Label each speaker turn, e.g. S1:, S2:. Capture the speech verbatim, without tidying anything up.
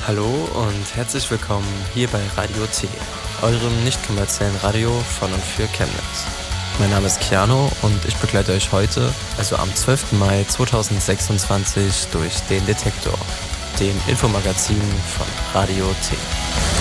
S1: Hallo und herzlich willkommen hier bei Radio T, eurem nicht kommerziellen Radio von und für Chemnitz. Mein Name ist Keanu und ich begleite euch heute, also am zwölften Mai zweitausendsechsundzwanzig, durch den Detektor, dem Infomagazin von Radio T.